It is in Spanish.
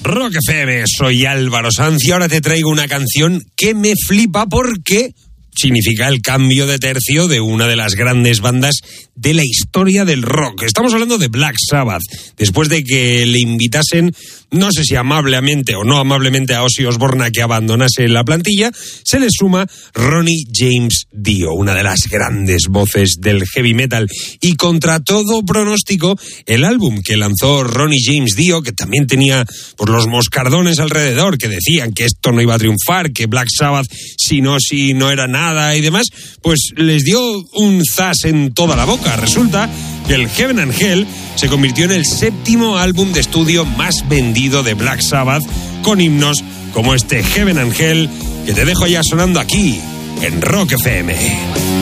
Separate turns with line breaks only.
Rock FM, soy Álvaro Sanz y ahora te traigo una canción que me flipa porque significa el cambio de tercio de una de las grandes bandas de la historia del rock. Estamos hablando de Black Sabbath. Después de que le invitasen, no sé si amablemente o no amablemente, a Ozzy Osbourne a que abandonase la plantilla, se le suma Ronnie James Dio, una de las grandes voces del heavy metal. Y contra todo pronóstico, el álbum que lanzó Ronnie James Dio, que también tenía pues, los moscardones alrededor, que decían que esto no iba a triunfar, que Black Sabbath, si no era nada y demás, pues les dio un zas en toda la boca. Resulta que el Heaven and Hell se convirtió en el 7º álbum de estudio más vendido de Black Sabbath, con himnos como este Heaven and Hell, que te dejo ya sonando aquí, en Rock FM.